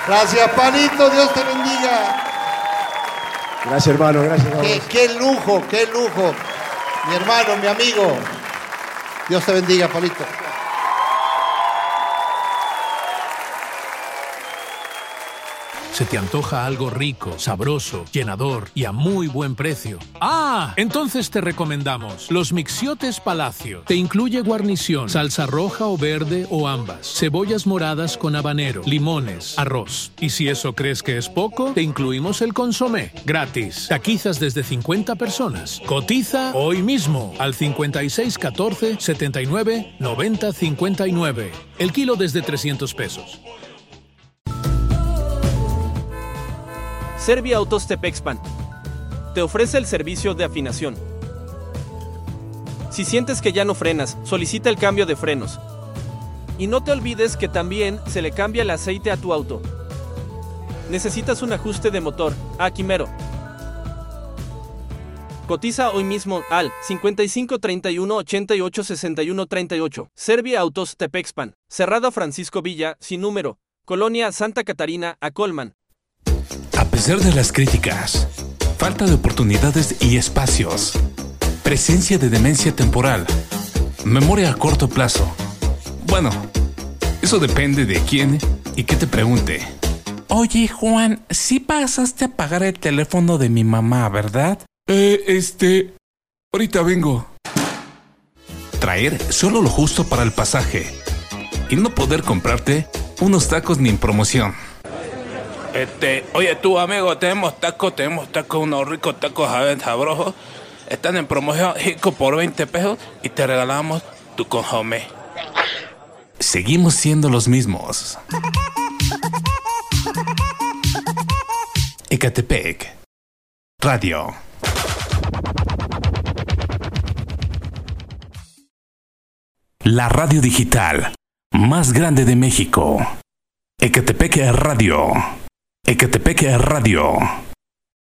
Gracias, panito, Dios te bendiga. Gracias, hermano, gracias. Qué lujo, qué lujo. Mi hermano, mi amigo. Dios te bendiga, Palito. ¿Se te antoja algo rico, sabroso, llenador y a muy buen precio? ¡Ah! Entonces te recomendamos los Mixiotes Palacio. Te incluye guarnición, salsa roja o verde o ambas, cebollas moradas con habanero, limones, arroz. Y si eso crees que es poco, te incluimos el consomé, gratis. Taquizas desde 50 personas. Cotiza hoy mismo al 5614 79 90 59. El kilo desde 300 pesos. Serbia Autos Tepexpan te ofrece el servicio de afinación. Si sientes que ya no frenas, solicita el cambio de frenos. Y no te olvides que también se le cambia el aceite a tu auto. ¿Necesitas un ajuste de motor? Quimero. Cotiza hoy mismo al 55 31 88 61 38. Serbia Autos Tepexpan, Cerrado Francisco Villa, sin número, Colonia Santa Catarina, Acolman. A pesar de las críticas, falta de oportunidades y espacios, presencia de demencia temporal, memoria a corto plazo. Bueno, eso depende de quién y qué te pregunte. Oye, Juan, sí pasaste a pagar el teléfono de mi mamá, ¿verdad? Ahorita vengo. Traer solo lo justo para el pasaje y no poder comprarte unos tacos ni en promoción. Oye tú, amigo, tenemos tacos, unos ricos tacos sabrosos. Están en promoción, rico por 20 pesos y te regalamos tu consomé. Seguimos siendo los mismos. Ecatepec Radio. La radio digital más grande de México. Ecatepec Radio. Ecatepec Radio.